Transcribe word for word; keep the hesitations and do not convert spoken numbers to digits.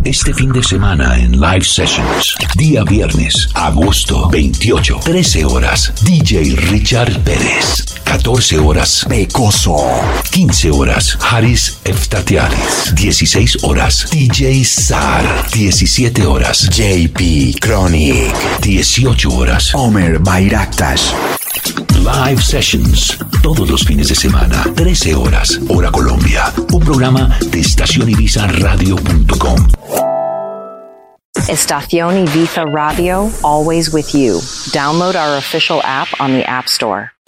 Este fin de semana en Live Sessions. Día viernes, agosto veintiocho, trece horas. D J Richard Pérez. catorce horas. Pecoso. quince horas. Haris Eftatialis. dieciséis horas. D J Sar. diecisiete horas. J P Chronic. dieciocho horas. Omer Bayraktas. Live Sessions, todos los fines de semana, trece horas, hora Colombia. Un programa de estación ibiza radio punto com. Estación Ibiza Radio, always with you. Download our official app on the App Store.